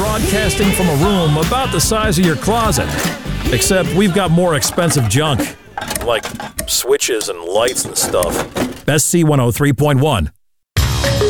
broadcasting from a room about the size of your closet. Except we've got more expensive junk, like switches and lights and stuff. SC 103.1.